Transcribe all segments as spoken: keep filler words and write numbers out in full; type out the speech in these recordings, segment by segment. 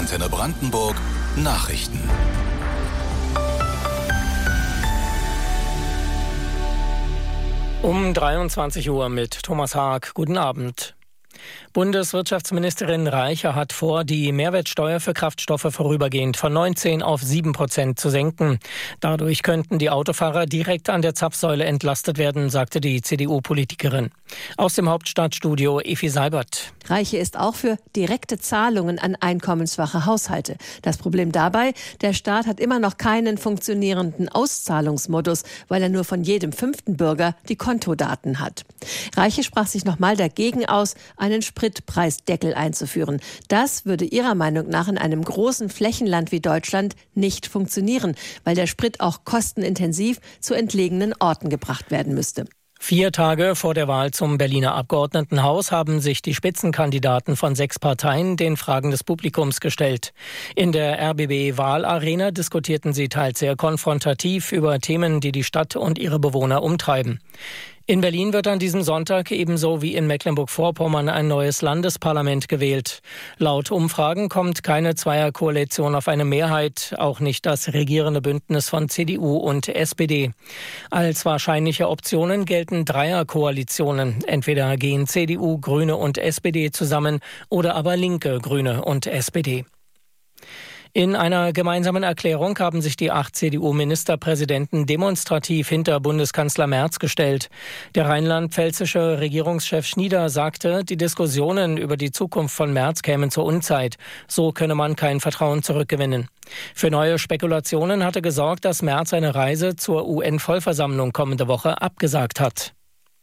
Antenne Brandenburg Nachrichten. Um dreiundzwanzig Uhr mit Thomas Haag. Guten Abend. Bundeswirtschaftsministerin Reiche hat vor, die Mehrwertsteuer für Kraftstoffe vorübergehend von neunzehn auf sieben Prozent zu senken. Dadurch könnten die Autofahrer direkt an der Zapfsäule entlastet werden, sagte die C D U-Politikerin. Aus dem Hauptstadtstudio Efi Seibert. Reiche ist auch für direkte Zahlungen an einkommensschwache Haushalte. Das Problem dabei, der Staat hat immer noch keinen funktionierenden Auszahlungsmodus, weil er nur von jedem fünften Bürger die Kontodaten hat. Reiche sprach sich nochmal dagegen aus, einen Spritpreisdeckel einzuführen. Das würde ihrer Meinung nach in einem großen Flächenland wie Deutschland nicht funktionieren, weil der Sprit auch kostenintensiv zu entlegenen Orten gebracht werden müsste. Vier Tage vor der Wahl zum Berliner Abgeordnetenhaus haben sich die Spitzenkandidaten von sechs Parteien den Fragen des Publikums gestellt. In der R B B-Wahlarena diskutierten sie teils sehr konfrontativ über Themen, die die Stadt und ihre Bewohner umtreiben. In Berlin wird an diesem Sonntag ebenso wie in Mecklenburg-Vorpommern ein neues Landesparlament gewählt. Laut Umfragen kommt keine Zweierkoalition auf eine Mehrheit, auch nicht das regierende Bündnis von C D U und S P D. Als wahrscheinliche Optionen gelten Dreierkoalitionen. Entweder gehen C D U, Grüne und S P D zusammen oder aber Linke, Grüne und S P D. In einer gemeinsamen Erklärung haben sich die acht C D U-Ministerpräsidenten demonstrativ hinter Bundeskanzler Merz gestellt. Der rheinland-pfälzische Regierungschef Schnieder sagte, die Diskussionen über die Zukunft von Merz kämen zur Unzeit. So könne man kein Vertrauen zurückgewinnen. Für neue Spekulationen hatte gesorgt, dass Merz eine Reise zur U N-Vollversammlung kommende Woche abgesagt hat.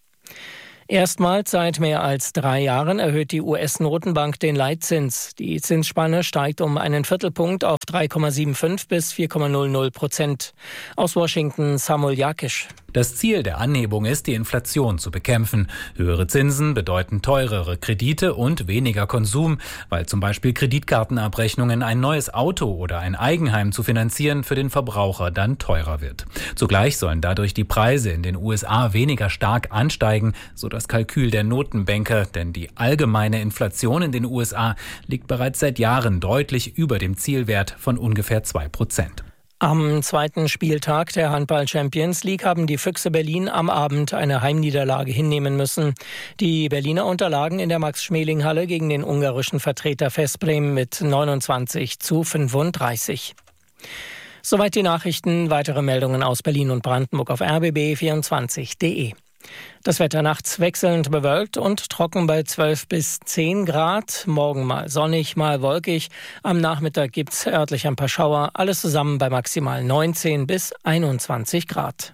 Erstmals seit mehr als drei Jahren erhöht die U S-Notenbank den Leitzins. Die Zinsspanne steigt um einen Viertelpunkt auf drei Komma fünfundsiebzig bis vier Komma null null Prozent. Aus Washington Samuel Jakisch. Das Ziel der Anhebung ist, die Inflation zu bekämpfen. Höhere Zinsen bedeuten teurere Kredite und weniger Konsum, weil zum Beispiel Kreditkartenabrechnungen, ein neues Auto oder ein Eigenheim zu finanzieren für den Verbraucher dann teurer wird. Zugleich sollen dadurch die Preise in den U S A weniger stark ansteigen, so das Kalkül der Notenbanker, denn die allgemeine Inflation in den U S A liegt bereits seit Jahren deutlich über dem Zielwert von ungefähr zwei Prozent. Am zweiten Spieltag der Handball-Champions League haben die Füchse Berlin am Abend eine Heimniederlage hinnehmen müssen. Die Berliner unterlagen in der Max-Schmeling-Halle gegen den ungarischen Vertreter Veszprém mit neunundzwanzig zu fünfunddreißig. Soweit die Nachrichten. Weitere Meldungen aus Berlin und Brandenburg auf r b b vierundzwanzig punkt d e. Das Wetter nachts wechselnd bewölkt und trocken bei zwölf bis zehn Grad. Morgen mal sonnig, mal wolkig. Am Nachmittag gibt's örtlich ein paar Schauer. Alles zusammen bei maximal neunzehn bis einundzwanzig Grad.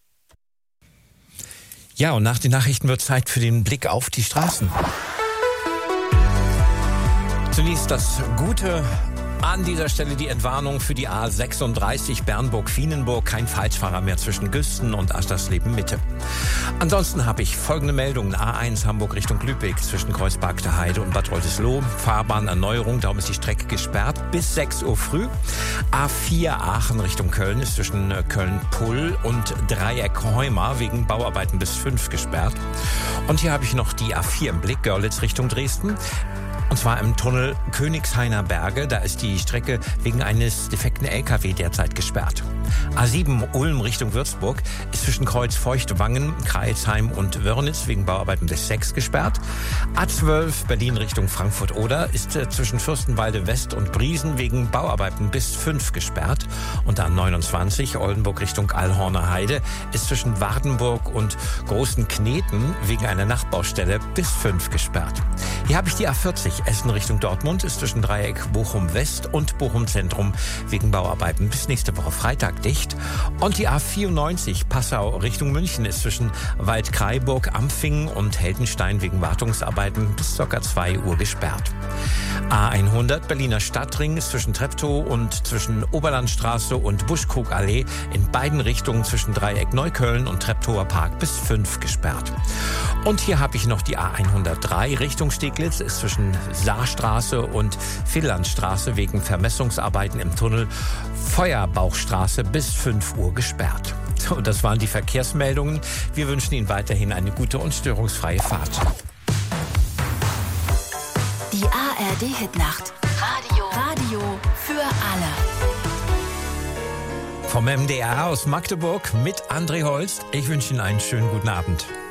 Ja, und nach den Nachrichten wird Zeit für den Blick auf die Straßen. Zunächst das Gute. An dieser Stelle die Entwarnung für die A sechsunddreißig Bernburg-Fienenburg. Kein Falschfahrer mehr zwischen Güsten und Aschersleben-Mitte. Ansonsten habe ich folgende Meldungen. A eins Hamburg Richtung Lübeck zwischen Kreuzberg der Heide und Bad Oldesloe. Fahrbahnerneuerung, darum ist die Strecke gesperrt bis sechs Uhr früh. A vier Aachen Richtung Köln ist zwischen Köln-Pull und Dreieck-Heumar wegen Bauarbeiten bis fünf gesperrt. Und hier habe ich noch die A vier im Blick, Görlitz Richtung Dresden. Und zwar im Tunnel Königshainer Berge. Da ist die Strecke wegen eines defekten L K W derzeit gesperrt. A sieben Ulm Richtung Würzburg ist zwischen Kreuz Feuchtwangen, Kreilsheim und Wörnitz wegen Bauarbeiten bis sechs gesperrt. A zwölf Berlin Richtung Frankfurt-Oder ist zwischen Fürstenwalde West und Briesen wegen Bauarbeiten bis fünf gesperrt. Und A neunundzwanzig Oldenburg Richtung Allhorner Heide ist zwischen Wardenburg und Großen Kneten wegen einer Nachtbaustelle bis fünf gesperrt. Hier habe ich die A vierzig Essen Richtung Dortmund ist zwischen Dreieck Bochum West und Bochum Zentrum wegen Bauarbeiten bis nächste Woche Freitag dicht. Und die A vierundneunzig Passau Richtung München ist zwischen Waldkraiburg, Ampfingen und Heldenstein wegen Wartungsarbeiten bis ca. zwei Uhr gesperrt. A hundert Berliner Stadtring ist zwischen Treptow und zwischen Oberlandstraße und Buschkrugallee in beiden Richtungen zwischen Dreieck Neukölln und Treptower Park bis fünf gesperrt. Und hier habe ich noch die A hundertdrei Richtung Steglitz ist zwischen Saarstraße und Finnlandstraße wegen Vermessungsarbeiten im Tunnel Feuerbauchstraße bis fünf Uhr gesperrt. So, das waren die Verkehrsmeldungen. Wir wünschen Ihnen weiterhin eine gute und störungsfreie Fahrt. Die A R D-Hitnacht. Radio. Radio Vom M D R aus Magdeburg mit André Holst. Ich wünsche Ihnen einen schönen guten Abend.